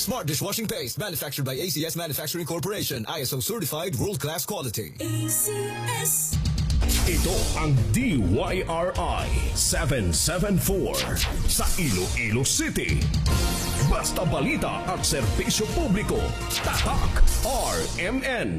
Smart dishwashing paste manufactured by ACS Manufacturing Corporation. ISO certified world-class quality. ACS. Ito ang DYRI 774 sa Iloilo City. Basta balita at serbisyo publiko. Tatak RMN.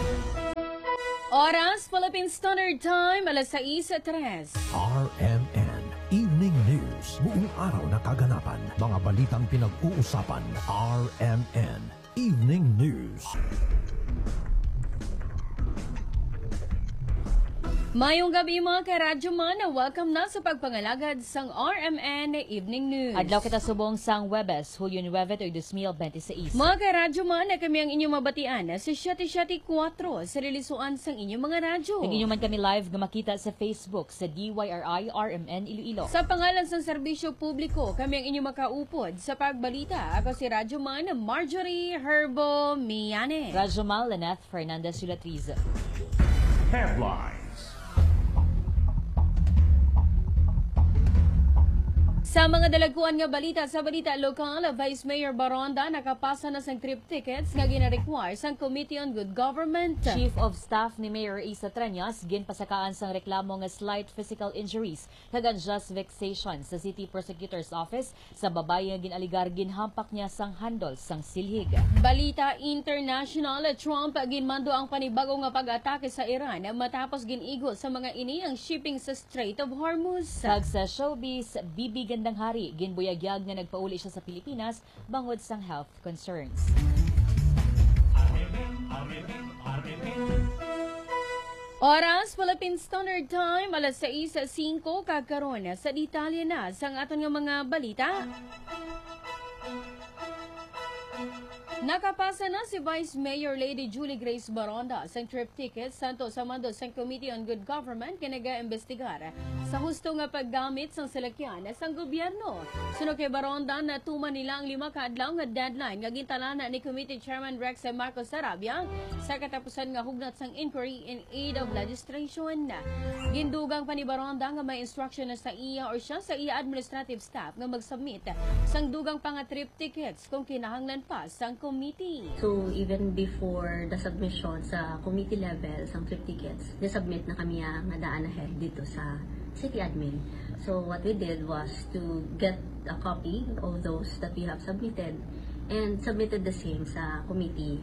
Oras, Philippine Standard Time, alas 6:03. RMN Evening News. Buong araw na kaganapan. Mga balitang pinag-uusapan. RMN Evening News. Mayong gabi mga karadyo man, welcome na sa pagpangalagad sang RMN Evening News. Adlaw kita subong sang Webes, Hulyo 9 to 2026. Mga karadyo man, kami ang inyong mabatian sa 774 sa lilisuan sang inyong mga radyo. Nag-inyo man kami live nga makita sa Facebook sa DYRI RMN Iloilo. Sa pangalan sang serbisyo publiko, kami ang inyong makaupod sa pagbalita. Ako si Radyo Man, Marjorie Herbo Miane. Radyo Mal, Lynette Fernandez Sulatriz. Headlines. Sa mga dalaguan nga balita, sa balita lokal, Vice Mayor Baronda nakapasa na sang trip tickets nga gina-require sang Committee on Good Government. Chief of Staff ni Mayor Isa Treñas ginpasakaan sang reklamo nga slight physical injuries kag unjust vexation sa City Prosecutor's Office sa babae nga ginaligar ginhampak niya sang handol sang silhig. Balita international, Trump ginmando ang panibago nga pag-atake sa Iran matapos ginigo sa mga ini ang shipping sa Strait of Hormuz. Kag sa showbiz, Bibi Gandang Hari, ginbuyagyag nga nagpauli siya sa Pilipinas bangod sang health concerns. Oras, Philippine Standard Time, alas 6:05 kagkaron sa Italia na sang aton nga mga balita. Nakapasa na si Vice Mayor Lady Julie Grace Baronda sa trip tickets santo sa mando sa Committee on Good Government kinaga-imbestigar sa husto nga paggamit sang salakyan sang gobyerno. Suno kay Baronda na tuman nila ang 5 ka adlaw nga deadline nga gintalana ni Committee Chairman Rex Marcos Sarabia sa katapusan nga hugnat sang inquiry in aid of legislation. Gindugang pa ni Baronda nga may instruction na sa iya or siya sa iya administrative staff nga mag-submit sang dugang pa nga trip tickets kung kinahanglan pa sang committee. So even before the submission sa committee level sang trip tickets, na-submit na kami nga daan ahead dito sa city admin. So what we did was to get a copy of those that we have submitted and submitted the same sa committee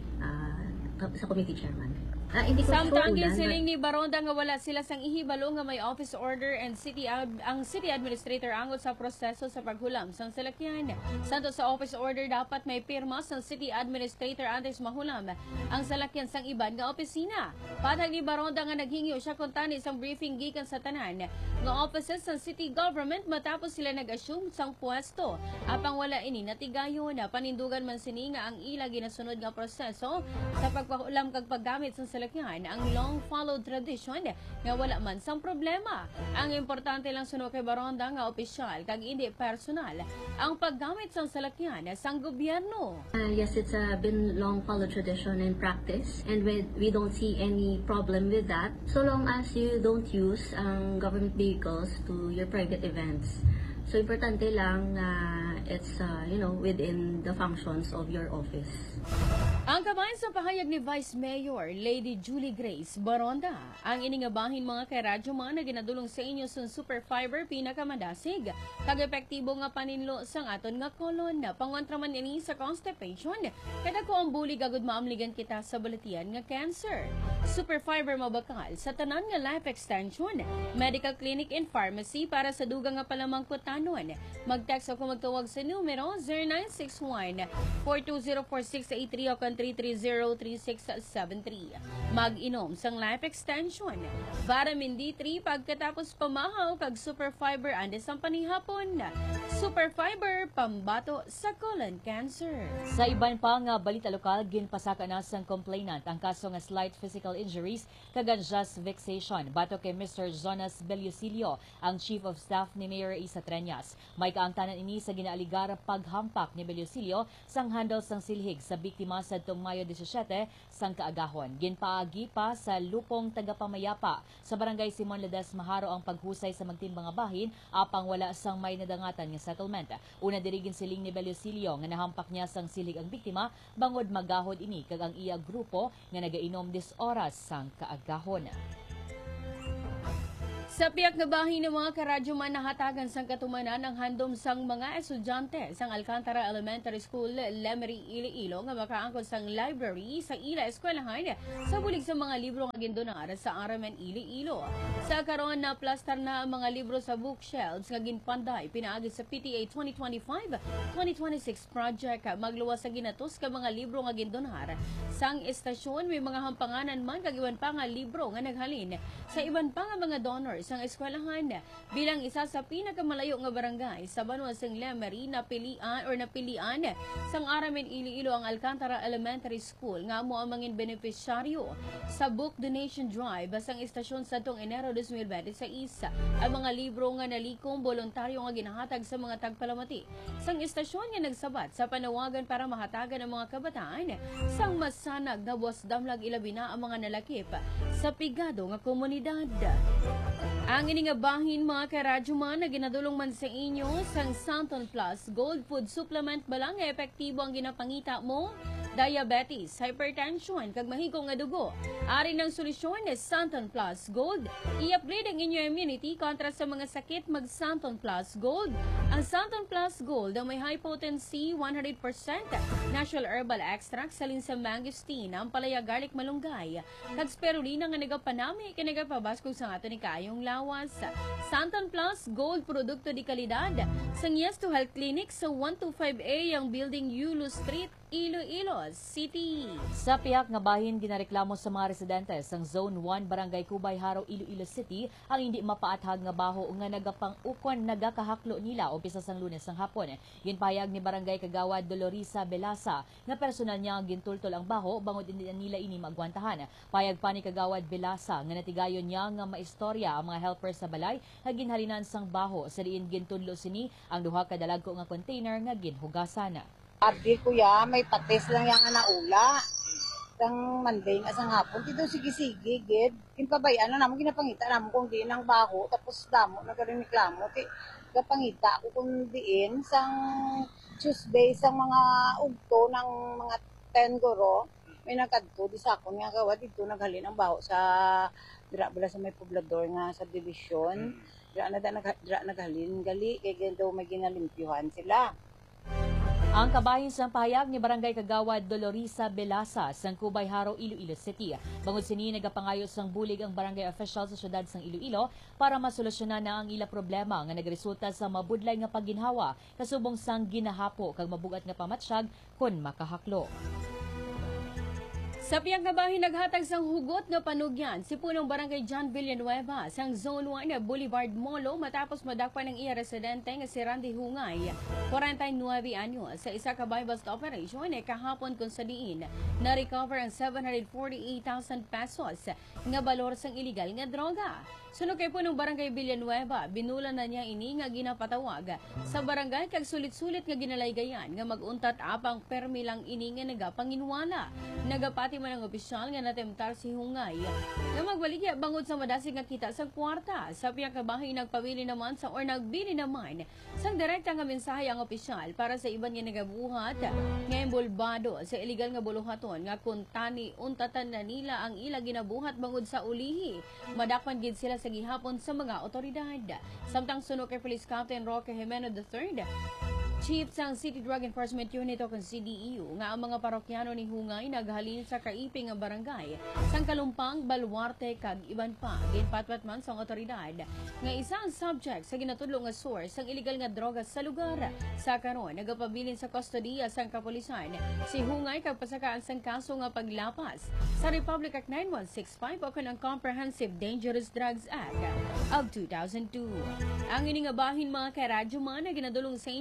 chairman. Hindi ko Samtang sure ginsiling ni Baronda nga wala sila sang ihibalo nga may office order and ang city administrator angot sa proseso sa paghulam sang salakyan. Santo sa office order dapat may pirma sang city administrator antes mahulam ang salakyan sang iban nga opisina. Patag ni Baronda nga naghingyo siya kuntani sang briefing gikan sa tanan nga offices sang city government matapos sila nag-assume sang pwesto. Apang wala ini natigayon na panindugan man sini nga ang ila ginasunod nga proseso sa pagpahulam kag paggamit sang salakyan ang long-followed tradition nga wala man sang problema. Ang importante lang suno kay Baronda nga opisyal kag hindi personal ang paggamit sang salakyan sang gobyerno. Yes, it's been long-followed tradition and practice and we don't see any problem with that so long as you don't use government vehicles to your private events. So importante lang na it's within the functions of your office. Ang kamay sa pahayag ni Vice Mayor Lady Julie Grace Baronda, ang iningabahin mga karadyo man na ginadulong sa inyo sa Superfiber pinakamadasig, kag-epektibo nga paninlo sang aton nga kolon na pangwantraman ini sa constipation, kada ko ang bulig agud maamligan kita sa balatian nga cancer. Superfiber mabakal sa tanan nga life extension, medical clinic and pharmacy para sa dugang nga palamangkutanon. Mag-text o magtawag sa numero 0961-420-4683 o 330-3673. Mag-inom sang life extension, vitamin D3 pagkatapos pamahaw kag Superfiber andes ang panihapon. Superfiber pambato sa colon cancer. Sa iban pa nga balita lokal, ginpasaka na sang complainant ang kaso nga slight physical injuries kag unjust vexation bato kay Mr. Jonas Beliosilio, ang Chief of Staff ni Mayor Isa Treñas. May kaangtanan ini sa ginaaligar paghampak ni Beliosilio sang handle sang silhig sa biktima sa adtong Mayo 17 sang kaagahon. Ginpaagi pa sa lupong tagapamayapa sa barangay Simon Ladas Maharo ang paghusay sa magtimbang nga bahin apang wala sang may nadangatan nga settlement. Una dirigin siling ni Beliosilio nga nahampak niya sang silig ang biktima bangod magahod ini kag ang iya grupo nga nagainom 10 oras sang kaagahon. Sa piyak nga bahin ng mga karadyoman nahatagan sang katumanan ang handom sang mga estudyante sang Alcantara Elementary School, Lemery, Iloilo nga makaangkon sang library sa ila eskwelahan sa bulig sa mga libro nga gindonar sa RMN Iloilo. Sa karon na plastar na ang mga libro sa bookshelves nga ginpanday pinaagi sa PTA 2025-2026 project. Magluwas sa ginatos ka mga libro nga gindonar sang estasyon may mga hampanganan man kag iban pa nga libro nga naghalin sa iban pa nga mga donors ang eskwelahan. Bilang isa sa pinakamalayo nga barangay sa Banwa sang Lemery napilian sang RMN Iloilo ang Alcantara Elementary School nga amo ang mga beneficiaryo sa book donation drive sang estasyon sa tong Enero 2026. Ang mga libro nga nalikom voluntaryo nga ginahatag sa mga tagpalamati sang estasyon nga nagsabat sa panawagan para mahatagan ang mga kabataan sang masanag na buwas damlag ilabi na ang mga nalakip sa pigado nga komunidad. Ang ini nga bahin mga karadyoman na ginadulong man sa inyo sang Santon Plus Gold Food Supplement balang nga epektibo ang ginapangita mo. Diabetes, hypertension, kag mahigong nga dugo. Ari ng solusyon ni Santon Plus Gold. I-upgrade ang inyong immunity kontra sa mga sakit mag Santon Plus Gold. Ang Santon Plus Gold ang may high potency 100% natural herbal extract sa linsa mangosteen, ang palaya garlic malunggay, kag spirulina nga nagapanami kinagapabaskog sa ato ni kaayong lawas. Santon Plus Gold produkto di kalidad. Sang Yes to Health Clinic sa 125A ang Building Yulo Street, Iloilo City. Sa piyak nga bahin ginareklamo sa mga residente sang Zone 1 Barangay Cubay Haro, Iloilo City ang hindi mapaathag nga baho nga nagapang-ukon nagakahaklo nila umpisa sang Lunes sang hapon. Ginpahayag ni Barangay Kagawad Dolorisa Belasa nga personal niya ang gintultol ang baho bangod hindi nila ini magwantahan. Payag pa ni Kagawad Belasa nga natigayon niya nga maistorya ang mga helpers sa balay nga ginhalinan sang baho sa diin gintudlo sini ang duha ka dalagko nga container nga ginhugasan. Abdi kuya, may patis lang yung anaula. Sang Monday nga sang hapon, dito sige-sige, gid. Kinpabayaan na naman, ginapangita naman kung diin ang baho, tapos damo, nagreklamo. Kapangita ako kung diin, sang Tuesday, sang mga ugto ng mga 10 goro, may nagkadto, di sa akon nga gawa, dito naghalin ang baho sa dira bala sa may poblador nga sa division. Dira naghalin, gali, kaya daw may ginalimpyuhan sila. Ang kabahin sa pahayag ni Barangay Kagawad Dolorisa Belasa sang Cubay Haro, Iloilo City. Bangod sini nagapangayo sang bulig ang barangay official sa syudad sang Iloilo para masolusyonan na ang ila problema nga nagresulta sa mabudlay nga pagginhawa kasubong sang ginahapo kag mabugat nga pamatsyag kon makahaklo. Sa piyang kabahin naghatag sang hugot nga panugyan si punong Barangay John Villanueva sang Zone 1 Boulevard Molo matapos madakpan ng iya residente nga si Randy Hungay, 49 anyos sa isa ka buy-bust operation kahapon kung sa diin na-recover ang 748,000 pesos nga balor sang illegal nga droga. Suno kay punong Barangay Villanueva, binulan na niya ini nga ginapatawag sa barangay kag sulit-sulit nga ginalaygayan nga maguntat apang permi lang ini nga nagapanginwala. Nagapati man ang opisyal nga natemtar si Hungay nga magbaligya bangod sa madasig nga kita sa kwarta. Sa piyang kabahin nagbili naman sang direkta nga mensahe ang opisyal para sa iban nga nagabuhat nga imbolbado sa illegal nga buluhaton nga kuntani untatan na nila ang ila ginabuhat bangod sa ulihi. Madakpan gid sila sa gihapon sa mga otoridad. Samtang suno kay Police Captain Roque Jimeno III, Chief sang City Drug Enforcement Unit o CDEU nga ang mga parokyano ni Hungay naghalin sa kaiping nga barangay sang Kalumpang, Baluarte kag iban pa. Ginpatpat man sang otoridad nga isang subject sa ginatudlo nga source sang illegal nga droga sa lugar. Sa karon nagapabilin sa kustodiya sang kapulisan si Hungay kag pasakaan sang kaso nga paglapas sa Republic Act 9165 o kanang Comprehensive Dangerous Drugs Act of 2002. Ang ini nga bahin mga karadyo man na ginadulong sa inyo sang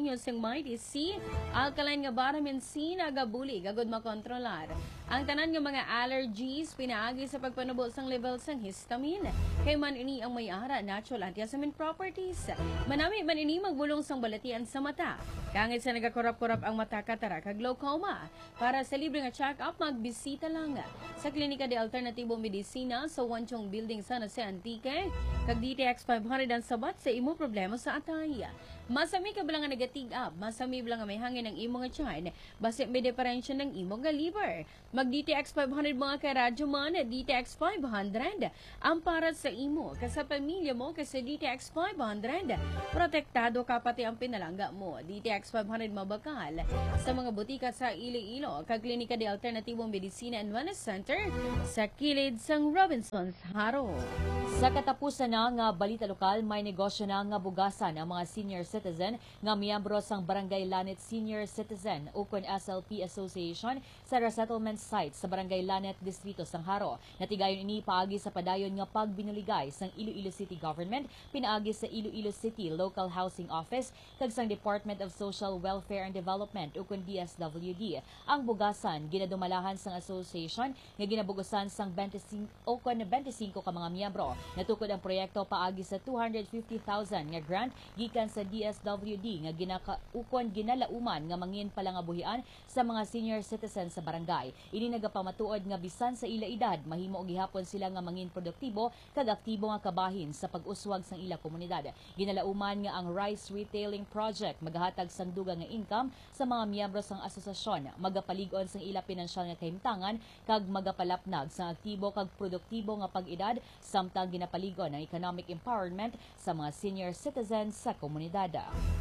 vitamin C, alkaline nga vitamin C nagabuli agud makontrolar. Ang tanan nga mga allergies pinaagi sa pagpanubo sang level sang histamine. Kay man ini ang may-ara natural antihistamine properties. Manami man ini magbulong sang balatian sa mata. Kangit sa nagakurap-kurap ang mata, katara kag glaucoma. Para sa libre nga check-up, magbisita lang sa Klinika de Alternatibo Medicina sa Wanchong Building sa Jose Antique. Kag DTX 500 ang sabat sa imo problema sa atay. Masami ka bilang nga nagatig-up, masami bilang nga may hangin ng imo nga tiyan, base may diferensya ng imo nga liver. Mag DTX 500 mga karadyo man, DTX 500 ang para sa imo, sa pamilya mo, kasi DTX 500 protektado ka pati ang pinalangga mo. DTX 500 mabakal sa mga butika sa Iloilo, kag Klinika de Alternatibo Medicina and Wellness Center sa kilid sang Robinson's Haro. Sa katapusan na nga balita lokal, may negosyo na nga bugasan ang mga senior citizen nga miyembro sang Barangay Lanet Senior Citizen ukon SLP Association sa resettlement site sa Barangay Lanet Distrito sang Haro. Natigayon ini paagi sa padayon nga pagbinuligay sang Iloilo City Government, pinaagi sa Iloilo City Local Housing Office kag sang Department of Social Welfare and Development ukon DSWD. Ang bugasan ginadumalahan sang association nga ginabugusan sang 25 ka mga miyembro. Natukod ang proyekto paagi sa 250,000 nga grant gikan sa DSWD nga ginalauman nga mangin palangabuhian sa mga senior citizens sa barangay. Ini nagapamatuod nga bisan sa ila edad mahimo og gihapon sila nga mangin produktibo kag aktibo nga kabahin sa pag-uswag sang ila komunidad. Ginalauman nga ang Rice Retailing Project magahatag sang dugang nga income sa mga miyembro sang asosasyon, magapalig-on sang ila pinansyal nga kahimtangan kag magapalapnag sang aktibo kag produktibo nga pag-edad samtang ginapaligon ang economic empowerment sa mga senior citizens sa komunidad.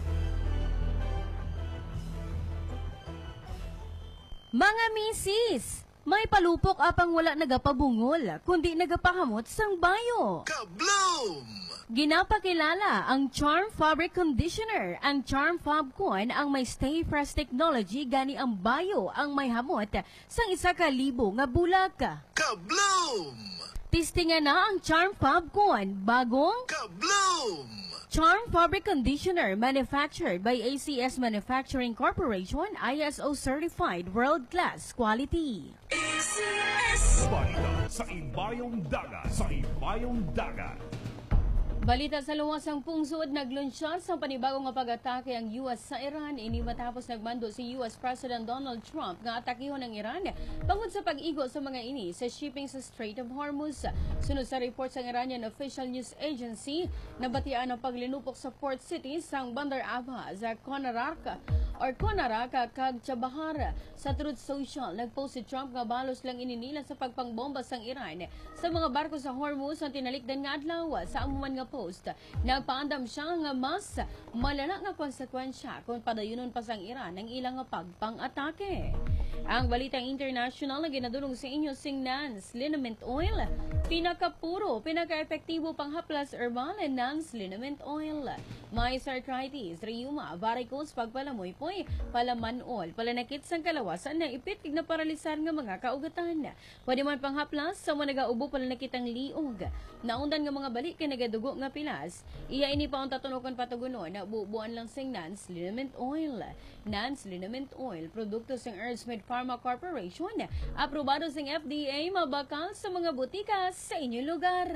Mga misis, may palupok apang wala nagapabungol, kundi nagapahamot sang bayo. Kabloom! Ginapakilala ang Charm Fabric Conditioner. Ang Charm Fab Coin ang may Stay Fresh technology gani ang bayo ang may hamot sang 1,000 nga bulag. Kabloom! Tistingan na ang Charm Fab Coin, bagong Kabloom! Charm Fabric Conditioner manufactured by ACS Manufacturing Corporation, ISO certified world-class quality. Balita sa Imbayong Dagat. Sa Imbayong Dagat. Balita sa luwasang pungsod, naglunsad sa panibagong nga pag-atake ang US sa Iran. Ini matapos nagmando si US President Donald Trump nga atakihon ng Iran bangod sa pag-igo sa mga ini sa shipping sa Strait of Hormuz. Sunod sa report sa Iranian Official News Agency, nabatian ang paglinupok sa port cities sang Bandar Abbas, Konaraka kag Chabahar. Sa Truth Social, nagpost si Trump nga balos lang ininila sa pagpangbomba sang Iran sa mga barko sa Hormuz ang tinalikdan nga adlaw. Sa amuman nga post, nagpaandam siya nga mas malala nga konsekwensya kung padayunon pa sang Iran ang ilang pagpang-atake. Ang balitang international na ginadulong sa inyo sing Nance Liniment Oil, pinaka-epektibo panghaplas herbal and Nance Liniment Oil. May arthritis, rheuma, varicose, pagpalamoy-poy, palamanol, palanakit sang kalawasan na ipitig na paralisar nga mga kaugatan. Pwede man panghaplas sa mga nagaubo palanakit ang liog. Naundan nga mga balik kay nagadugo nga pilas, iya ini pa ang tatunukan patugunon na bubuan lang sing Nance Liniment Oil. Nance Liniment Oil, produkto sing Earthmade Pharma Corporation, aprobado sing FDA, mabakal sa mga butika sa inyong lugar.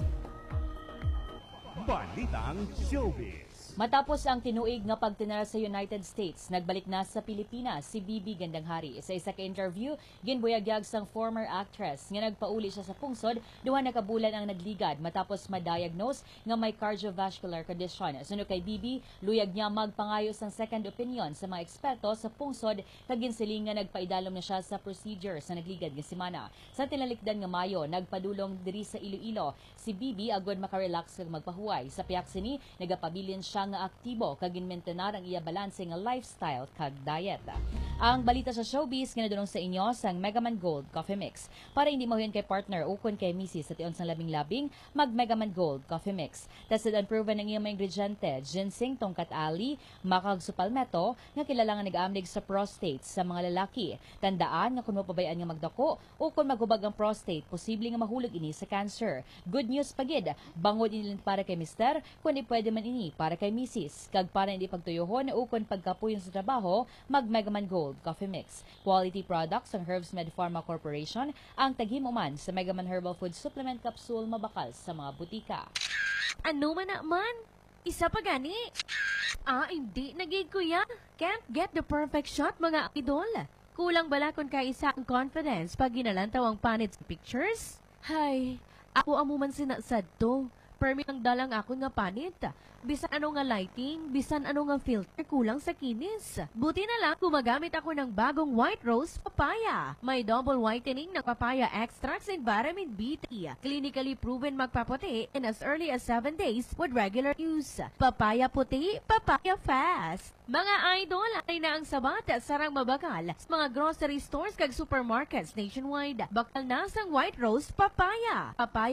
Balitang Showbiz. Matapos ang tinuig nga pagtinara sa United States, nagbalik na sa Pilipinas si Bibi Gandanghari. Sa isa ka interview, ginbuyagyag sang former actress nga nagpauli siya sa pungsod, duha na kabulan ang nagligad matapos ma-diagnose nga may cardiovascular condition. Sunod kay Bibi, luyag niya magpangayo sang second opinion sa mga eksperto sa pungsod kag ginsiling nga nagpaidalom na siya sa procedure sa nagligad nga semana. Sa tinalikdan nga Mayo, nagpadulong diri sa Iloilo si Bibi agud makarelax kag magpahuway. Sa piyak sini, nagapabilin siya nga aktibo kag ginmentenar ang iya balanse nga lifestyle kag diet. Ang balita sa showbiz ginadulong sa inyo sang Megaman Gold Coffee Mix. Para hindi mahuyan kay partner ukon kay misis sa tion sang labing-labing, mag Megaman Gold Coffee Mix. Tested and proven ang iyang mga ingrediente, ginseng, tongkat ali, makag supalmeto nga kilala nga nag-aamlig sa prostate sa mga lalaki. Tandaan nga kung mapabayaan nga magdako o kung magubag ang prostate, posible nga mahulog ini sa cancer. Good news pagid, bangod ini para kay mister, kundi pwede man ini para kay kay misis. Kag para hindi pagtuyohon na ukon pagkapuyon sa trabaho, mag Megaman Gold Coffee Mix. Quality products ng Herbs Med Pharma Corporation ang taghimuman sa Megaman Herbal Food Supplement Capsule mabakal sa mga butika. Ano man naman? Isa pa gani? Hindi nagig kuya. Can't get the perfect shot, mga idol. Kulang bala kung kaisa ang confidence pag ginalantaw ang panit sa pictures? Hay, ako amuman sinasad to. Permit ang dalang ako nga panit. Bisan ano nga lighting, bisan ano nga filter, kulang sa kinis. Buti na lang gumagamit ako ng bagong White Rose Papaya. May double whitening ng papaya extracts and vitamin B3. Clinically proven magpaputi in as early as 7 days with regular use. Papaya puti, papaya fast. Mga idol, ay na ang sabat sarang mabakal sa mga grocery stores kag supermarkets nationwide. Bakal na sang White Rose Papaya. Papaya